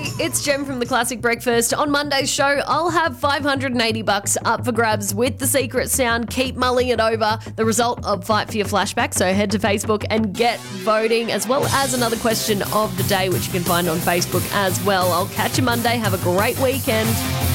Hey, it's Jem from the Classic Breakfast. On Monday's show, I'll have $580 up for grabs with the secret sound. Keep mulling it over. The result of Fight for Your Flashback. So head to Facebook and get voting, as well as another question of the day, which you can find on Facebook as well. I'll catch you Monday. Have a great weekend.